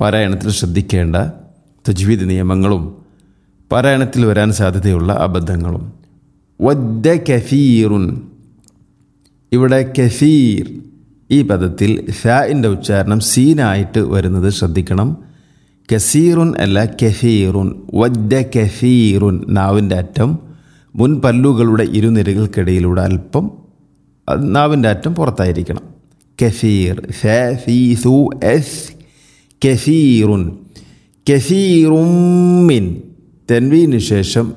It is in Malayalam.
പാരായണത്തിൽ ശ്രദ്ധിക്കേണ്ട തജ്വീദ് നിയമങ്ങളും പാരായണത്തിൽ വരാൻ സാധ്യതയുള്ള അബദ്ധങ്ങളും. വദ്ദ കഫീറുൻ, ഇവിടെ കഫീർ ഈ പദത്തിൽ ഫാഇൻ്റെ ഉച്ചാരണം സീനായിട്ട് വരുന്നത് ശ്രദ്ധിക്കണം. കസീറുൻ അല്ല, കഫീറുൻ. വദ്ദ കഫീറുൻ, നാവിൻ്റെ അറ്റം മുൻപല്ലുകളുടെ ഇരുനിരകൾക്കിടയിലൂടെ അല്പം നാവിൻ്റെ അറ്റം പുറത്തായിരിക്കണം. കഫീർ, ഫ ഫീ സു എസ്, കഫീറുൻ. കഫീറും മിൻ, തൻവീന് ശേഷം